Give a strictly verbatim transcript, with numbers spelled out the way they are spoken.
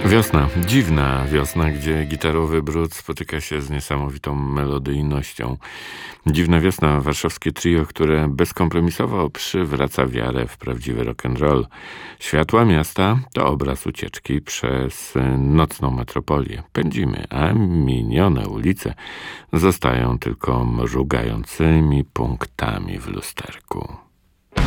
Wiosna, dziwna wiosna, gdzie gitarowy brud spotyka się z niesamowitą melodyjnością. Dziwna wiosna, warszawskie trio, które bezkompromisowo przywraca wiarę w prawdziwy rock'n'roll. Światła miasta to obraz ucieczki przez nocną metropolię. Pędzimy, a minione ulice zostają tylko mrugającymi punktami w lusterku.